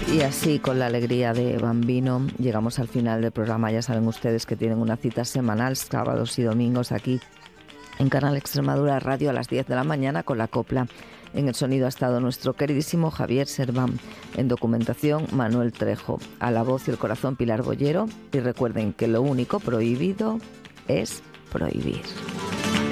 Y así, con la alegría de Bambino, llegamos al final del programa. Ya saben ustedes que tienen una cita semanal, sábados y domingos, aquí en Canal Extremadura Radio a las 10 de la mañana con la copla. En el sonido ha estado nuestro queridísimo Javier Serván. En documentación, Manuel Trejo. A la voz y el corazón, Pilar Bollero. Y recuerden que lo único prohibido es prohibir.